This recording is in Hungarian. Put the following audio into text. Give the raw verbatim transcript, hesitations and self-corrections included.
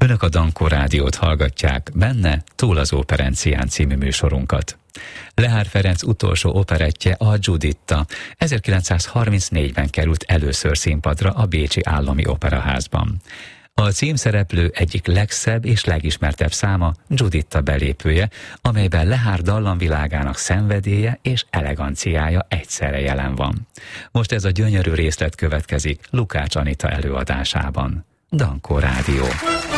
Önök a Dankó Rádiót hallgatják, benne Túl az Operencián című műsorunkat. Lehár Ferenc utolsó operettje, a Giuditta, ezerkilencszázharmincnégyben került először színpadra a Bécsi Állami Operaházban. A címszereplő egyik legszebb és legismertebb száma Giuditta belépője, amelyben Lehár dallamvilágának szenvedélye és eleganciája egyszerre jelen van. Most ez a gyönyörű részlet következik Lukács Anita előadásában. Dankó Rádió.